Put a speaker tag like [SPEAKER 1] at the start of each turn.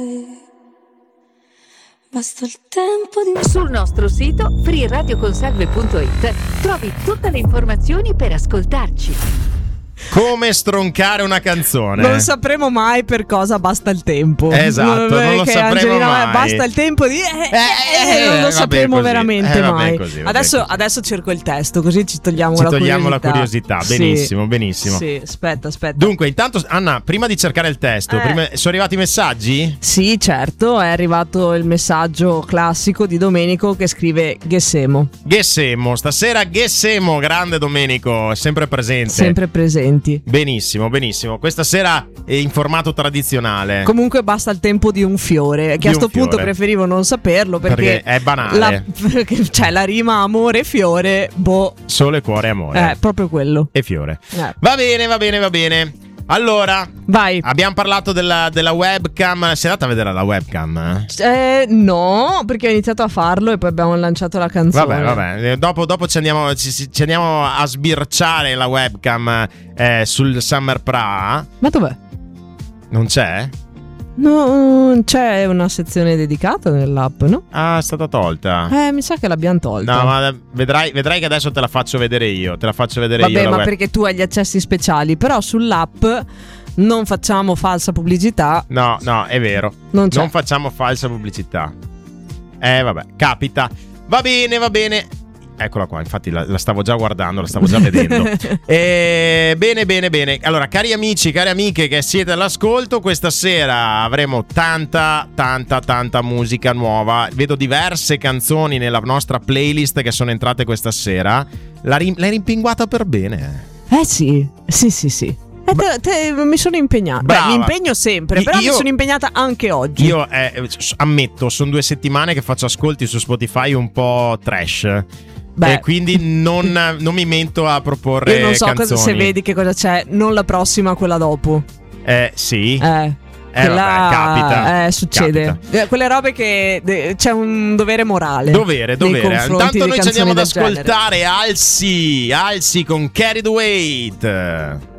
[SPEAKER 1] Basta il tempo di...
[SPEAKER 2] Sul nostro sito freeradioconsalve.it trovi tutte le informazioni per ascoltarci.
[SPEAKER 3] Come stroncare una canzone.
[SPEAKER 4] Non sapremo mai per cosa basta il tempo.
[SPEAKER 3] Esatto, non lo sapremo
[SPEAKER 4] Angelina,
[SPEAKER 3] mai.
[SPEAKER 4] Basta il tempo di... non lo sapremo
[SPEAKER 3] così.
[SPEAKER 4] veramente mai.
[SPEAKER 3] Così,
[SPEAKER 4] adesso cerco il testo, così ci togliamo
[SPEAKER 3] la curiosità. Benissimo, benissimo.
[SPEAKER 4] Sì, aspetta.
[SPEAKER 3] Dunque, intanto, Anna, prima di cercare il testo, sono arrivati i messaggi?
[SPEAKER 4] Sì, certo, è arrivato il messaggio classico di Domenico che scrive Ghessemo.
[SPEAKER 3] Stasera Ghessemo, grande Domenico, sempre presente.
[SPEAKER 4] Sempre presenti.
[SPEAKER 3] Benissimo. Questa sera è in formato tradizionale.
[SPEAKER 4] Comunque basta il tempo di un fiore, che a sto punto preferivo non saperlo perché
[SPEAKER 3] è banale.
[SPEAKER 4] C'è la rima amore fiore,
[SPEAKER 3] sole, cuore, amore.
[SPEAKER 4] Proprio quello.
[SPEAKER 3] E fiore. Va bene. Allora,
[SPEAKER 4] vai.
[SPEAKER 3] Abbiamo parlato della webcam. Sei andata a vedere la webcam?
[SPEAKER 4] No, perché ho iniziato a farlo e poi abbiamo lanciato la canzone.
[SPEAKER 3] Vabbè. Dopo ci andiamo a sbirciare la webcam sul Summer Pra.
[SPEAKER 4] Ma dov'è?
[SPEAKER 3] Non c'è?
[SPEAKER 4] No, c'è una sezione dedicata nell'app, no?
[SPEAKER 3] Ah, è stata tolta.
[SPEAKER 4] Mi sa che l'abbiamo tolta.
[SPEAKER 3] No, ma vedrai che adesso te la faccio vedere io.
[SPEAKER 4] Vabbè, ma perché tu hai gli accessi speciali. Però sull'app non facciamo falsa pubblicità.
[SPEAKER 3] No, è vero. Non facciamo falsa pubblicità. Vabbè, capita. Va bene. Eccola qua, infatti la stavo già guardando, la stavo già vedendo. Bene. Allora, cari amici, cari amiche che siete all'ascolto, questa sera avremo tanta musica nuova. Vedo diverse canzoni nella nostra playlist che sono entrate questa sera. L'hai rimpinguata per bene.
[SPEAKER 4] Sì. Mi sono impegnata.
[SPEAKER 3] Brava.
[SPEAKER 4] Mi impegno sempre, però mi sono impegnata anche oggi.
[SPEAKER 3] Io ammetto, sono 2 settimane che faccio ascolti su Spotify un po' trash. E quindi non mi mento a proporre
[SPEAKER 4] io non so
[SPEAKER 3] canzoni.
[SPEAKER 4] se vedi che cosa c'è. Non la prossima, quella dopo.
[SPEAKER 3] Sì.
[SPEAKER 4] Capita. Succede.
[SPEAKER 3] Capita.
[SPEAKER 4] Quelle robe che c'è un dovere morale.
[SPEAKER 3] Dovere. Intanto noi ci andiamo ad ascoltare Halsey con Carried Away.